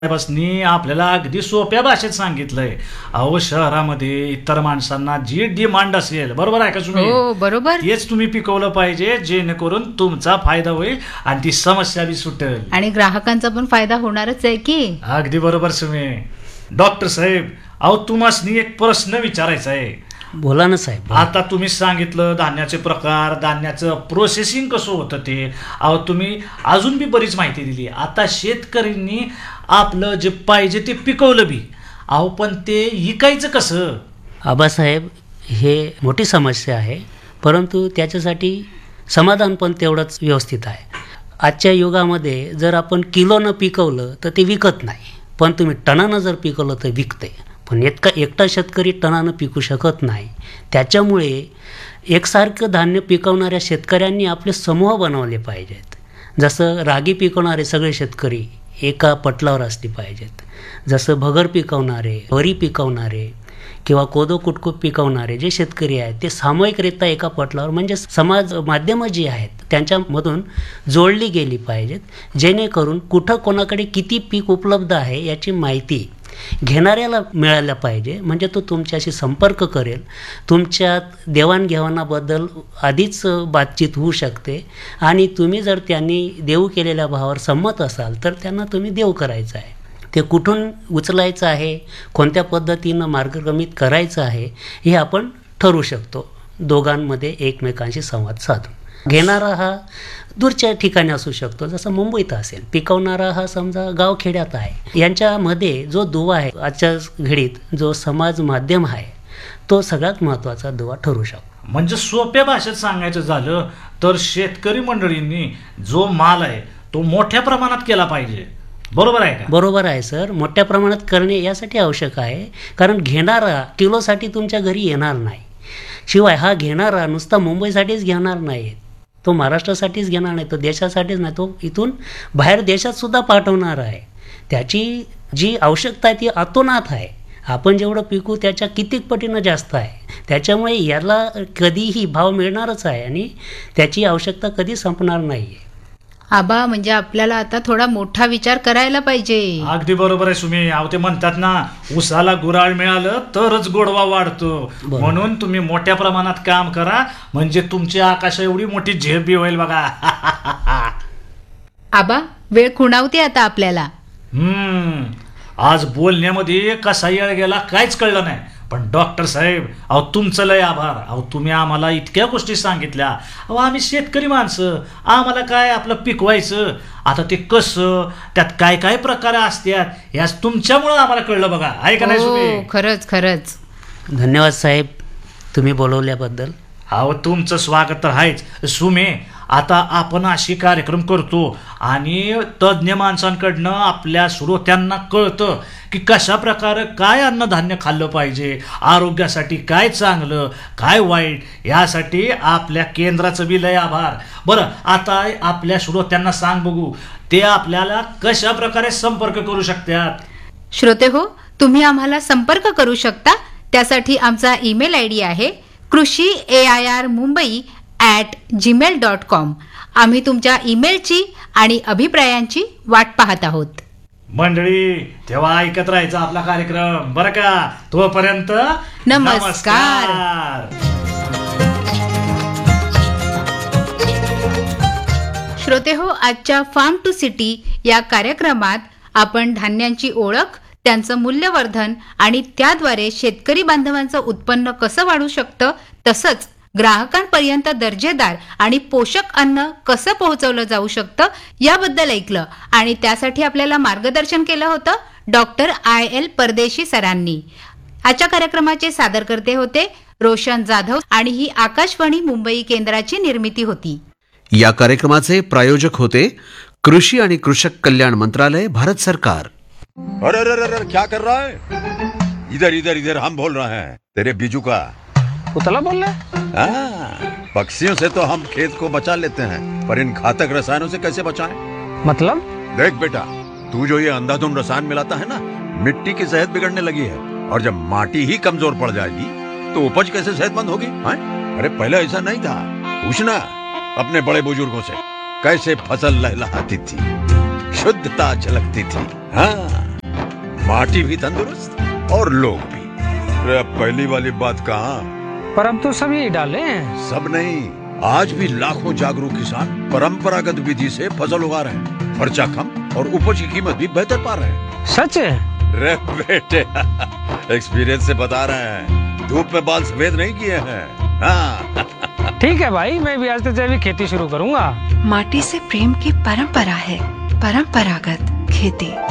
साहेबांनी आपल्याला अगदी सोप्या भाषेत सांगितलंय. अहो, शहरामध्ये इतर माणसांना जी डिमांड असेल, बरोबर आहे का तुम्ही? हो बरोबर. तेच तुम्ही पिकवलं पाहिजे, जेणेकरून तुमचा फायदा होईल आणि ती समस्या बी सुटेल आणि ग्राहकांचा पण फायदा होणारच आहे की. अगदी बरोबर तुम्ही. डॉक्टर साहेब, अहो तुम्हाला एक प्रश्न विचारायचा आहे. बोला ना साहेब. आता तुम्ही सांगितलं धान्याचे प्रकार, धान्याचं प्रोसेसिंग कसं होतं ते. अहो तुम्ही अजून बी बरीच माहिती दिली. आता शेतकऱ्यांनी आपलं जे पाहिजे ते पिकवलं बी, अहो पण ते विकायचं कसं? आबासाहेब, हे मोठी समस्या आहे, परंतु त्याच्यासाठी समाधान पण तेवढंच व्यवस्थित आहे. आजच्या युगामध्ये जर आपण किलोनं पिकवलं तर ते विकत नाही, पण तुम्ही टनानं जर पिकवलं तर विकते. पण एकटा शेतकरी टनानं पिकू शकत नाही. त्याच्यामुळे एकसारखं धान्य पिकवणाऱ्या शेतकऱ्यांनी आपले समूह बनवले पाहिजेत. जसं रागी पिकवणारे सगळे शेतकरी एका पटलावर असले पाहिजेत. जसं भगर पिकवणारे, वरी पिकवणारे किंवा कोदो कुटको पिकवणारे जे शेतकरी आहेत ते सामूहिकरित्या एका पटलावर, म्हणजे समाज माध्यमं जी आहेत त्यांच्यामधून जोडली गेली पाहिजेत, जेणेकरून कुठं कोणाकडे किती पीक उपलब्ध आहे याची माहिती घेणाऱ्याला मिळायला पाहिजे. म्हणजे तो तुमच्याशी संपर्क करेल, तुमच्यात देवाणघेवाणाबद्दल आधीच बातचीत होऊ शकते आणि तुम्ही जर त्यांनी देऊ केलेल्या भावावर संमत असाल तर त्यांना तुम्ही देऊ करायचं आहे. ते कुठून उचलायचं आहे, कोणत्या पद्धतीनं मार्गक्रमित करायचं आहे हे आपण ठरवू शकतो दोघांमध्ये एकमेकांशी संवाद साधून. घेणारा हा दूरच्या ठिकाणी असू शकतो, जसं मुंबईत असेल. पिकवणारा हा समजा गावखेड्यात आहे. यांच्यामध्ये जो दुवा आहे आजच्या घडीत, जो समाज माध्यम आहे, तो सगळ्यात महत्त्वाचा दुवा ठरू शकतो. म्हणजे सोप्या भाषेत सांगायचं झालं तर शेतकरी मंडळींनी जो माल आहे तो मोठ्या प्रमाणात केला पाहिजे, बरोबर आहे का? बरोबर आहे सर. मोठ्या प्रमाणात करणे यासाठी आवश्यक आहे, कारण घेणारा किलोसाठी तुमच्या घरी येणार नाही. शिवाय हा घेणारा नुसता मुंबईसाठीच घेणार नाही, तो महाराष्ट्रासाठीच घेणार नाही, तो देशासाठीच नाही, तो इथून बाहेर देशात सुद्धा पाठवणार आहे. त्याची जी आवश्यकता आहे ती अतोनात आहे. आपण जेवढं पिकू त्याच्या कितीक पटीनं जास्त आहे. त्याच्यामुळे याला कधीही भाव मिळणारच आहे आणि त्याची आवश्यकता कधी संपणार नाही आहे. आबा, म्हणजे आपल्याला आता थोडा मोठा विचार करायला पाहिजे. अगदी बरोबर आहे सुमी. अहो ते म्हणतात ना, उसाला गुराळ मिळालं तरच गोडवा वाढतो. म्हणून तुम्ही मोठ्या प्रमाणात काम करा, म्हणजे तुमची आकाशा एवढी मोठी झेप बी होईल बघा. आबा, वेळ खुणावते आता आपल्याला. आज बोलण्यामध्ये कसा येळ गेला काहीच कळलं नाही. पण डॉक्टर साहेब, अहो तुमचं लय आभार. अहो तुम्ही आम्हाला इतक्या गोष्टी सांगितल्या. अहो आम्ही शेतकरी माणसं, आम्हाला काय आपलं पिकवायचं, आता ते कसं, त्यात काय काय प्रकार असतात, याच तुमच्यामुळं आम्हाला कळलं बघा. आहे का नाही सुमे? खरंच खरंच. धन्यवाद साहेब तुम्ही बोलवल्याबद्दल. अहो तुमचं स्वागत तर आहेच सुमे. आता आपण अशी कार्यक्रम करतो आणि तज्ज्ञ माणसांकडनं आपल्या श्रोत्यांना कळतं की कशा प्रकारे काय अन्नधान्य खाल्लं पाहिजे, आरोग्यासाठी काय चांगलं काय वाईट, यासाठी आपल्या केंद्राचं बी लय आभार. बरं, आता आपल्या श्रोत्यांना सांग बघू, ते आपल्याला कशा प्रकारे संपर्क करू शकतात? श्रोते हो, तुम्ही आम्हाला संपर्क करू शकता. त्यासाठी आमचा ईमेल ID आहे krushiairmumbai@gmail.com. आम्ही तुमच्या ईमेलची आणि अभिप्रायांची वाट पाहत आहोत. मंडळी, तेव्हा ऐकत राहायचा आपला कार्यक्रम, बरं का? तोपर्यंत नमस्कार. श्रोते हो, आजच्या फार्म टू सिटी या कार्यक्रमात आपण धान्यांची ओळख, त्यांचं मूल्यवर्धन आणि त्याद्वारे शेतकरी बांधवांचं उत्पन्न कसं वाढू शकतं, तसंच ग्राहकांपर्यंत दर्जेदार आणि पोषक अन्न कसं पोहोचवलं जाऊ शकतं याबद्दल ऐकलं. आणि त्यासाठी आपल्याला मार्गदर्शन केलं होतं डॉक्टर IL परदेशी सरांनी. आजच्या कार्यक्रमाचे सादरकर्ते होते रोशन जाधव आणि ही आकाशवाणी मुंबई केंद्राची निर्मिती होती. या कार्यक्रमाचे प्रायोजक होते कृषी आणि कृषक कल्याण मंत्रालय, भारत सरकार. अरे अरे अरे क्या कर रहा है? इधर इधर इधर हम बोल रहे हैं तेरे बीजू का. उतला बोल रहा है? पक्षियों से तो हम खेत को बचा लेते हैं, पर इन घातक रसायनों से कैसे बचाएं? मतलब? देख बेटा, तू जो ये अंधाधुंध रसायन मिलाता है ना, मिट्टी की सेहत बिगड़ने लगी है. और जब माटी ही कमजोर पड़ जाएगी तो उपज कैसे सेहतमंद होगी? अरे पहले ऐसा नहीं था. पूछना अपने बड़े बुजुर्गों से, कैसे फसल लहलहाती थी, शुद्धता झलकती थी. हाँ. माटी भी तंदुरुस्त और लोग भी। अरे अब पहली वाली बात कहाँ, पर अब तो सब यही डाले हैं। सब नहीं, आज भी लाखों जागरूक किसान परंपरागत विधि से फसल उगा रहे हैं। खर्चा कम और उपज की कीमत भी बेहतर पा रहे हैं। सच है? रे बेटे एक्सपीरियंस से बता रहे हैं, धूप में बाल सफेद नहीं किए हैं। हाँ। ठीक है भाई, मैं भी आज से जैविक खेती शुरू करूंगा। माटी से प्रेम की परंपरा है, परंपरागत खेती।